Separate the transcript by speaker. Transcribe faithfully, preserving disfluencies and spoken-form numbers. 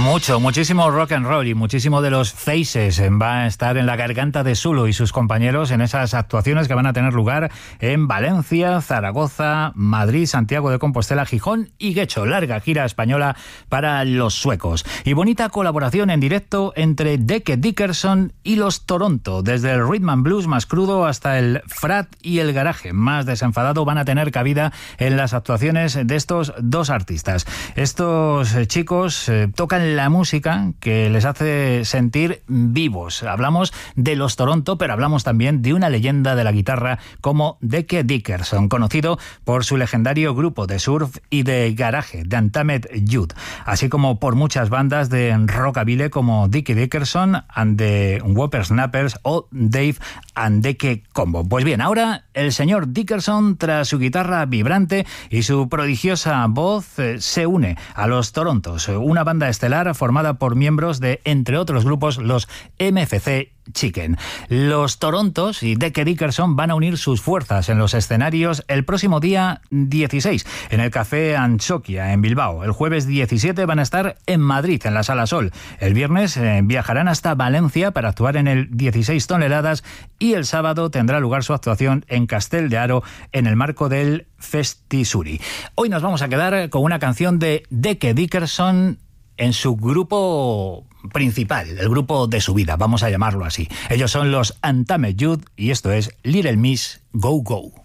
Speaker 1: Mucho, muchísimo rock and roll y muchísimo de los Faces va a estar en la garganta de Zulu y sus compañeros en esas actuaciones que van a tener lugar en Valencia, Zaragoza, Madrid, Santiago de Compostela, Gijón y Guecho. Larga gira española para los suecos. Y bonita colaboración en directo entre Deke Dickerson y los Toronto. Desde el rhythm and blues más crudo hasta el frat y el garaje más desenfadado van a tener cabida en las actuaciones de estos dos artistas. Estos chicos eh, tocan la música que les hace sentir vivos. Hablamos de los Toronto, pero hablamos también de una leyenda de la guitarra como Deke Dickerson, conocido por su legendario grupo de surf y de garaje, The Untamed Youth, así como por muchas bandas de rockabilly como Dickie Dickerson and the Whippersnappers o Dave and Deke Combo. Pues bien, ahora el señor Dickerson, tras su guitarra vibrante y su prodigiosa voz, eh, se une a los Torontos, una banda estelar formada por miembros de, entre otros grupos, los M F C Chicken. Los Torontos y Deke Dickerson van a unir sus fuerzas en los escenarios el próximo día dieciséis en el Café Anchoquia en Bilbao. El jueves diecisiete van a estar en Madrid, en la Sala Sol. El viernes eh, viajarán hasta Valencia para actuar en el dieciséis toneladas y el sábado tendrá lugar su actuación en Castel de Aro en el marco del Festisuri. Hoy nos vamos a quedar con una canción de Deke Dickerson en su grupo principal, el grupo de su vida, vamos a llamarlo así. Ellos son los Untamed Youth y esto es Little Miss Go Go.